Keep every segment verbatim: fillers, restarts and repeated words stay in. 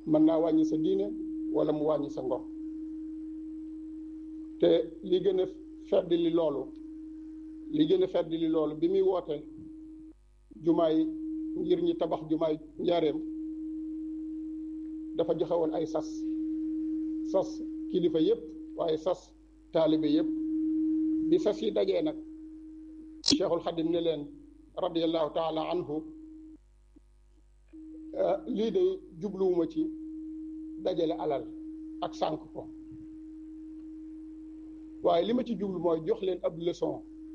mën naa wàññi sa diine wala mu wàññi sa ngor te li gën a fedd li loolu li gën a fedd li loolu bi muy woote jumaay ngir ñi tabax jumaay njaareem dafa joxe woon ay sas sas kilifa yépp waaye sas taalibe yépp bi sas yi dajee nag Cheikhul Xadim ne leen radiyallahu taala anhu lii de jubluwuma ci dajale alal ak sànk ko waaye li ma ci jublu mooy jox leen ab leçon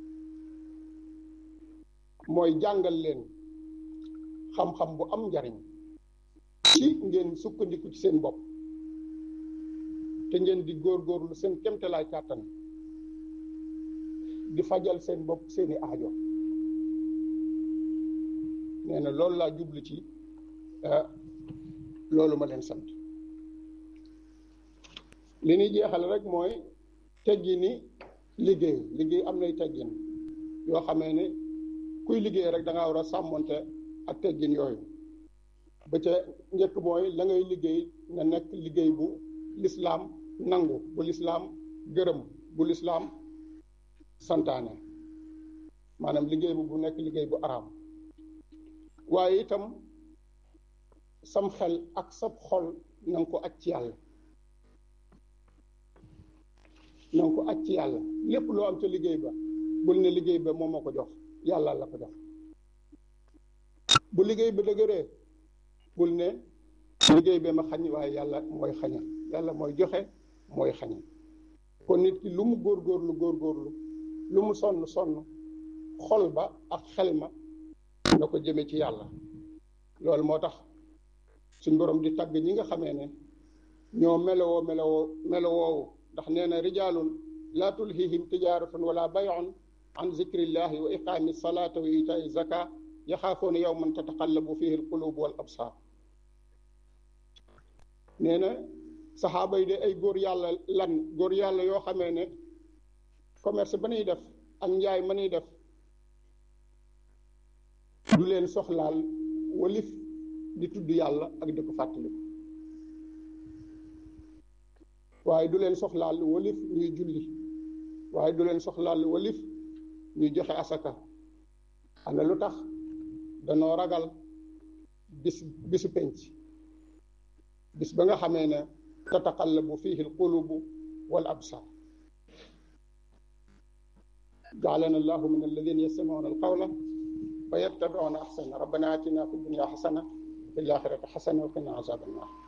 mooy jàngal leen xam-xam bu am njariñ ci ngeen sukkandiku ci seen bopp te ngeen di góorgóorlu seen kemtalaay kàttan di fajal seen bopp seeni aajo nee na loolu laa jublu ci loolu ma leen sant li ñuy jeexal rek mooy teggi ni liggéey liggéey am nay teggin yoo xamee ne kuy liggéey rek da ngaa war a sàmmonte ak teggin yooyu ba ca njëkk mooy la ngay liggéey na nekk liggéey bu lislaam nangu bu lislaam gërëm bu lislaam santaane maanaam liggéey bu bu nekk liggéey bu araam waaye itam sam xel ak sab xol na nga ko aj ci yàlla na nga ko aj ci yàlla lépp loo am ca liggéey ba bul ne liggéey ba moom moo ko jox yàlla la ko jox bu liggéey ba dëgëree bul ne liggéey ba ma xañ waaye yàlla mooy xaña yàlla mooy joxe mooy xaña kon nit ki lu mu góorgóorlu góorgóorlu lu mu sonn sonn xol ba ak xel ma na ko jëme ci yàlla loolu moo tax suñ borom di tagg ñi nga xamee ne ñoo melowoo melowoo melowoowu ndax nee na rijaalun laa tulhihim tijaaratun wala bay'un an zikrillahi wa iqaami salaati wa itaai zaka yaxaafoona yawman tataqallabu fihi alqulubu wal absaar nee na saxaaba yi de ay góor yàlla lan góor yàlla yoo xamee ne commerce ba nuy def ak njaay ma nuy def du leen soxlaal walif di tudd yàlla ak di ko fàttaliku waaye du leen soxlaal walif ñuy julli waaye du leen soxlaal walif ñuy joxe asaka ana lu tax danoo ragal bis bisu penc bis ba nga xamee ne tataqallabu fihi alqulubu wal absar ja'alana allahu min alladhina yastami'una alqawla fa yattabi'una ahsana rabbana atina fid dunya hasana wa fil akhirati hasana wa qina azaban nar